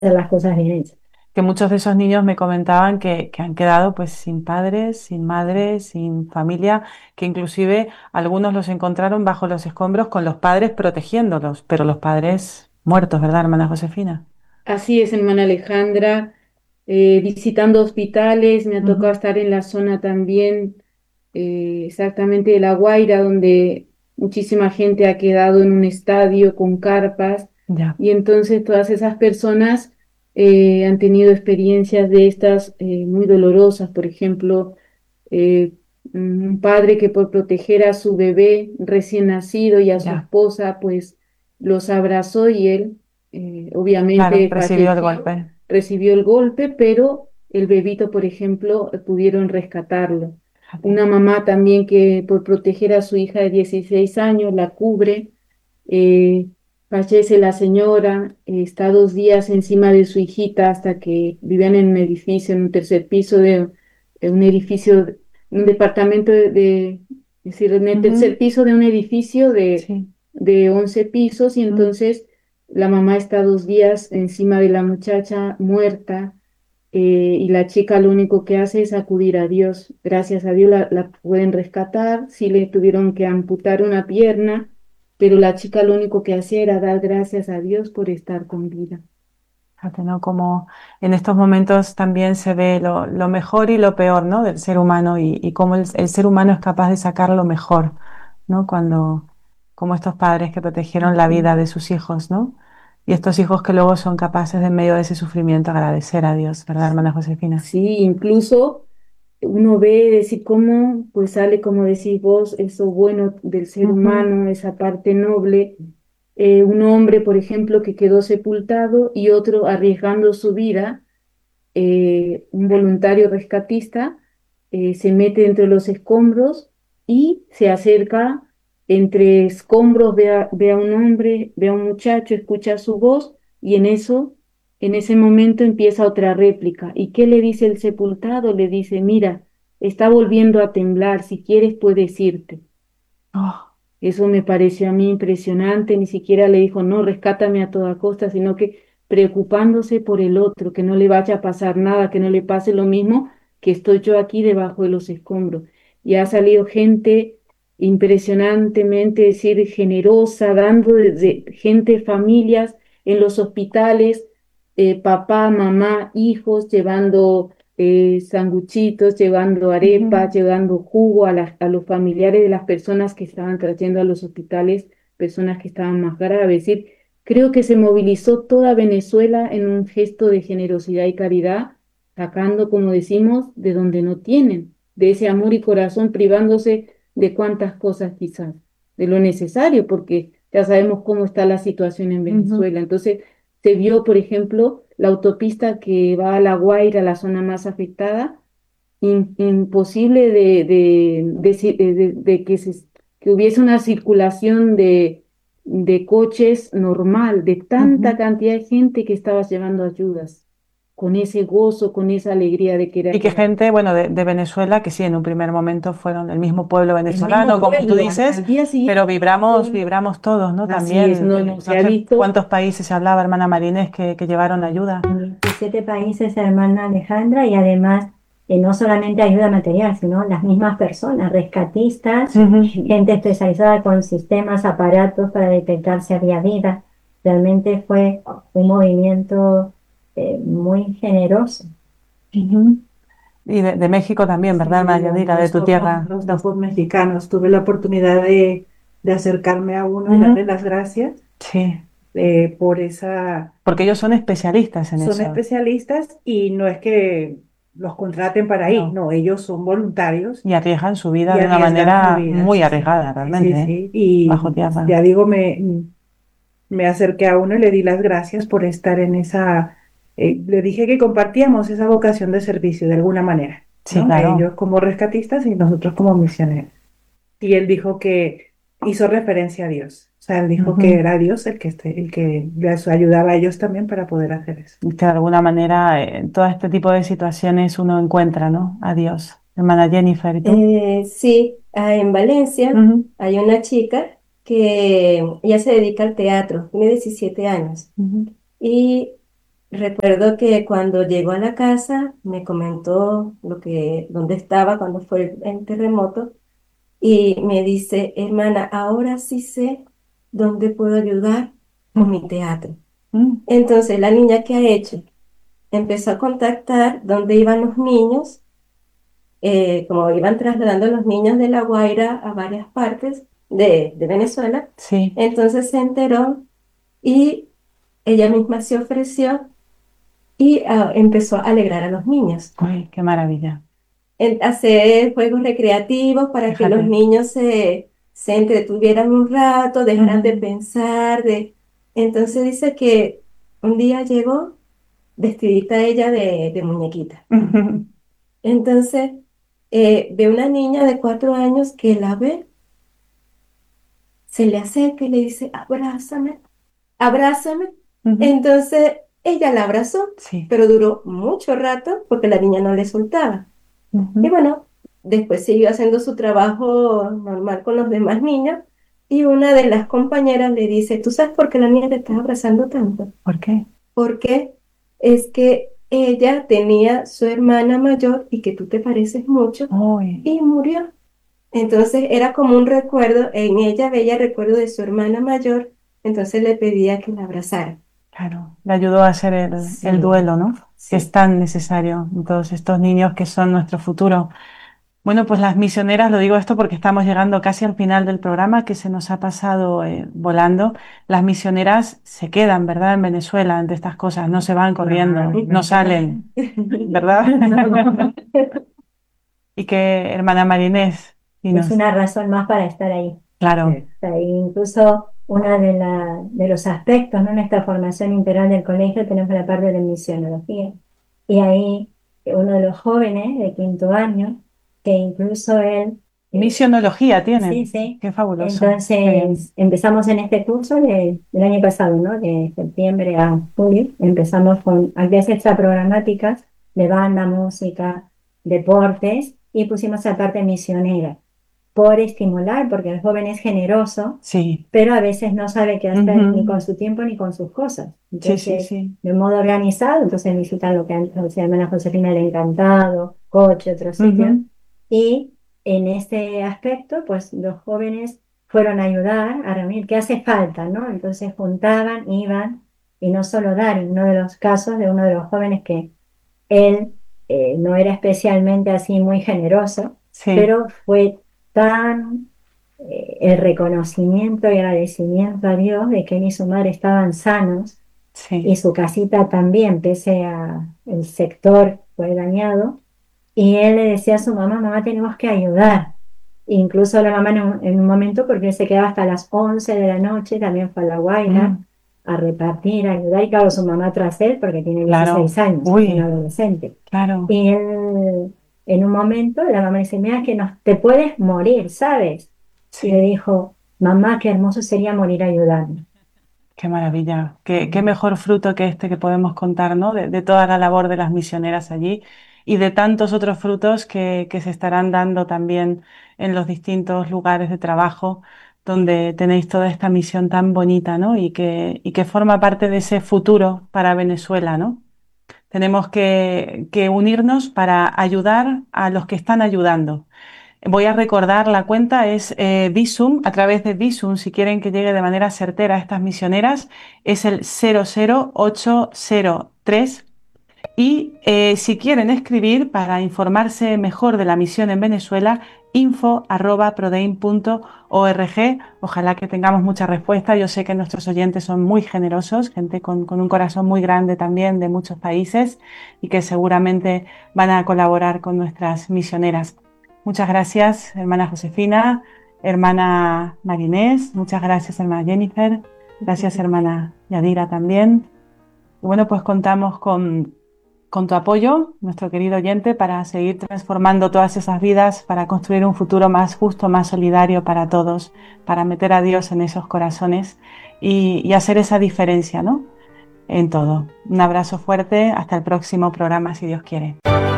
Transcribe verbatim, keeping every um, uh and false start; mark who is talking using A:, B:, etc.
A: las cosas bien hechas.
B: Que muchos de esos niños me comentaban que, que han quedado pues sin padres, sin madres, sin familia, que inclusive algunos los encontraron bajo los escombros con los padres protegiéndolos, pero los padres muertos, ¿verdad, hermana Josefina?
C: Así es, hermana Alejandra, eh, visitando hospitales, me ha tocado
B: Ujú.
C: estar en la zona también, eh, exactamente de La Guaira, donde muchísima gente ha quedado en un estadio con carpas,
B: Ya,
C: y entonces todas esas personas eh, han tenido experiencias de estas eh, muy dolorosas. Por ejemplo, eh, un padre que por proteger a su bebé recién nacido y a su
B: ya,
C: esposa, pues los abrazó y él eh,
B: claro,
C: obviamente
B: recibió el
C: falleció,
B: golpe.
C: recibió el golpe, pero el bebito, por ejemplo, eh, pudieron rescatarlo.
B: Fíjate.
C: Una mamá también que por proteger a su hija de dieciséis años la cubre, eh, fallece la señora, eh, está dos días encima de su hijita hasta que vivían en un edificio, en un tercer piso de, de un edificio, un departamento de, de- es decir, en el tercer
B: Ujú.
C: piso de un edificio de,
B: Sí.
C: de once pisos, y
B: Mm.
C: entonces la mamá está dos días encima de la muchacha muerta, eh, y la chica lo único que hace es acudir a Dios. Gracias a Dios la, la pueden rescatar, sí le tuvieron que amputar una pierna, pero la chica lo único que hacía era dar gracias a Dios por estar con vida.
B: Fíjate, ¿no? Como en estos momentos también se ve lo, lo mejor y lo peor, ¿no? Del ser humano y, y cómo el, el ser humano es capaz de sacar lo mejor, ¿no? Cuando, como estos padres que protegieron la
C: Ujú.
B: vida de sus hijos, ¿no? Y estos hijos que luego son capaces de en medio de ese sufrimiento agradecer a Dios, ¿verdad, hermana Josefina?
C: Sí, incluso uno ve decir cómo pues sale, como decís vos, eso bueno del ser
B: Ujú.
C: humano, esa parte noble. Eh, un hombre, por ejemplo, que quedó sepultado y otro arriesgando su vida, eh, un voluntario rescatista, eh, se mete entre los escombros y se acerca entre escombros, ve a, ve a un hombre, ve a un muchacho, escucha su voz, y en eso, en ese momento empieza otra réplica. ¿Y qué le dice el sepultado? Le dice, mira, está volviendo a temblar, si quieres puedes irte.
B: Oh,
C: Eso me pareció a mí impresionante, ni siquiera le dijo, no, rescátame a toda costa, sino que preocupándose por el otro, que no le vaya a pasar nada, que no le pase lo mismo que estoy yo aquí debajo de los escombros. Y ha salido gente impresionantemente, es decir, generosa, dando de, de- gente, familias en los hospitales, eh, papá, mamá, hijos, llevando eh, sanguchitos, llevando
B: ujú.
C: arepas, llevando jugo a, las- a los familiares de las personas que estaban trayendo a los hospitales, personas que estaban más graves. Es decir, creo que se movilizó toda Venezuela en un gesto de generosidad y caridad, sacando, como decimos, de donde no tienen, de ese amor y corazón, privándose de cuantas cosas quizás, de lo necesario, porque ya sabemos cómo está la situación en
B: Ujú.
C: Venezuela. Entonces, se vio, por ejemplo, la autopista que va a La Guaira, la zona más afectada, in- imposible de, de, de ci- de- de- de que, se, que hubiese una circulación de, de coches normal, de tanta
B: Ujú.
C: cantidad de gente que estaba llevando ayudas, con ese gozo, con esa alegría de
B: Y
C: querer
B: que
C: dar.
B: gente, bueno, de, de Venezuela, que sí, en un primer momento fueron el mismo pueblo
C: El mismo
B: venezolano, como tú
C: pueblo, al,
B: dices,
C: al día
B: pero
C: siguiente,
B: vibramos,
C: fue-
B: vibramos todos, ¿no?
C: así es,
B: También,
C: no,
B: eh,
C: no se
B: no
C: ha
B: sé
C: visto.
B: cuántos países se hablaba, hermana Marínez, que, que llevaron ayuda.
A: veintisiete países, hermana Alejandra, y además eh, no solamente ayuda material, sino las mismas personas, rescatistas,
B: Ujú.
A: gente especializada con sistemas, aparatos para detectar si había vida. Realmente fue un movimiento eh, muy generoso.
B: Ujú. Y de, de México también, ¿verdad,
D: Sí,
B: hermana
D: lo-
B: Yadira? De
D: los
B: tu
D: topos,
B: tierra.
D: los
B: Los-
D: topos mexicanos. Tuve la oportunidad de, de acercarme a uno y
B: Ujú.
D: darle las gracias
B: Sí,
D: eh, por esa...
B: porque ellos son especialistas en
D: Son
B: eso.
D: especialistas y no es que los contraten para ir,
B: No.
D: no, ellos son voluntarios
B: Y arriesgan su vida
D: y
B: de una
D: arriesgan su
B: manera
D: vida,
B: muy
D: sí, sí,
B: arriesgada,
D: sí, sí,
B: realmente, ¿eh?
D: sí. Y
B: Bajo tierra.
D: ya digo, me, me acerqué a uno y le di las gracias por estar en esa, eh, le dije que compartíamos esa vocación de servicio de alguna manera,
B: Sí,
D: ¿no? Ellos
B: claro.
D: como rescatistas y nosotros como misioneros. Y él dijo que hizo referencia a Dios. O sea, él dijo que
B: Ujú.
D: era Dios el que, este, el que les ayudaba a ellos también para poder hacer eso.
B: Que de alguna manera eh, en todo este tipo de situaciones uno encuentra, ¿no? A Dios. Hermana Jennifer, ¿y tú?
E: Eh, sí, ah, en Valencia
B: Ujú.
E: hay una chica que ya se dedica al teatro, tiene diecisiete años.
B: Ujú.
E: recuerdo que cuando llegó a la casa me comentó lo que, dónde estaba cuando fue el, el terremoto y me dice, hermana, ahora sí sé dónde puedo ayudar con mi teatro.
B: Mm,
E: Entonces la niña, ¿qué ha hecho? Empezó a contactar dónde iban los niños, eh, como iban trasladando los niños de La Guaira a varias partes de, de Venezuela.
B: sí,
E: Entonces se enteró y ella misma se ofreció y ah, empezó a alegrar a los niños.
B: uy, qué maravilla.
E: En- hacer juegos recreativos para que los
B: Fíjate.
E: niños se, se entretuvieran un rato, dejaran de
B: Ujú.
E: pensar. De... Entonces dice que un día llegó vestidita ella de, de muñequita. Entonces eh, ve una niña de cuatro años que la ve, se le acerca y le dice, abrázame, abrázame.
B: Ujú.
E: Entonces ella la abrazó,
B: Sí.
E: pero duró mucho rato porque la niña no le soltaba. Y
B: Ujú.
E: bueno, después siguió haciendo su trabajo normal con los demás niños y una de las compañeras le dice, ¿tú sabes por qué la niña te está abrazando tanto?
B: ¿Por qué?
E: Porque es que ella tenía su hermana mayor y que tú te pareces mucho
B: Uy,
E: y murió. Entonces era como un recuerdo, en ella veía recuerdo de su hermana mayor, entonces le pedía que la abrazara.
B: claro, le ayudó a hacer el, el
E: Sí,
B: duelo, ¿no? Que es
E: sí.
B: tan necesario en todos estos niños que son nuestro futuro. Bueno, pues las misioneras, lo digo esto porque estamos llegando casi al final del programa, que se nos ha pasado eh, volando. Las misioneras se quedan, ¿verdad? En Venezuela ante estas cosas, no se van corriendo,
A: Claro,
B: no salen, ¿verdad?
A: no,
B: Y que, hermana Marinés, y
A: es
B: nos,
A: una razón más para estar ahí.
B: claro,
A: O sea, incluso uno de, la, de los aspectos, ¿no? En esta formación integral del colegio tenemos la parte de misionología. Y ahí eh, uno de los jóvenes de quinto año, que incluso él, eh,
B: misionología
A: sí,
B: tienen,
A: sí,
B: qué fabuloso, qué bien.
A: entonces empezamos en este curso de- del año pasado, ¿no? De septiembre a julio, empezamos con actividades extraprogramáticas de banda, música, deportes, y pusimos la parte misionera por estimular, porque el joven es generoso,
B: Sí,
A: pero a veces no sabe qué hacer ni
B: ujú,
A: con su tiempo ni con sus cosas.
B: sí, sí,
A: Entonces,
B: sí,
A: de un modo organizado, entonces visitan lo que antes se llama la Josefina del Encantado, Coche, otros sitios.
B: ujú,
A: Y en este aspecto, pues los jóvenes fueron a ayudar a reunir qué hace falta, ¿no? Entonces juntaban, iban, y no solo dar, en uno de los casos de uno de los jóvenes que él eh, no era especialmente así muy generoso,
B: sí,
A: pero fue tan eh, el reconocimiento y agradecimiento a Dios de que él y su madre estaban sanos y
B: sí,
A: su casita también, pese a el sector fue dañado. Y él le decía a su mamá, mamá, tenemos que ayudar. Incluso la mamá en un, en un momento, porque él se quedaba hasta las once de la noche, también fue a La Guaira
B: mm,
A: a repartir, a ayudar, y claro, su mamá tras él, porque tiene
B: claro,
A: dieciséis años, es un
B: uy,
A: adolescente.
B: claro,
A: Y él, en un momento, la mamá dice, mira que no, te puedes morir, ¿sabes? Y le
B: sí.
A: dijo, mamá, qué hermoso sería morir ayudando.
B: Qué maravilla, qué, qué mejor fruto que este que podemos contar, ¿no? De, de toda la labor de las misioneras allí y de tantos otros frutos que, que se estarán dando también en los distintos lugares de trabajo donde tenéis toda esta misión tan bonita, ¿no? Y que, y que forma parte de ese futuro para Venezuela, ¿no? Tenemos que, que unirnos para ayudar a los que están ayudando. Voy a recordar, la cuenta es eh, Visum, a través de Visum, si quieren que llegue de manera certera a estas misioneras, es el cero cero ocho cero tres. Y eh, si quieren escribir para informarse mejor de la misión en Venezuela, info arroba prodeim punto org. Ojalá que tengamos mucha respuesta. Yo sé que nuestros oyentes son muy generosos, gente con, con un corazón muy grande también de muchos países y que seguramente van a colaborar con nuestras misioneras. Muchas gracias, hermana Josefina, hermana Marinés, muchas gracias, hermana Jennifer, gracias, hermana Yadira también. Y bueno, pues contamos con con tu apoyo, nuestro querido oyente, para seguir transformando todas esas vidas, para construir un futuro más justo, más solidario para todos, para meter a Dios en esos corazones y, y hacer esa diferencia, ¿no? En todo. Un abrazo fuerte, hasta el próximo programa, si Dios quiere.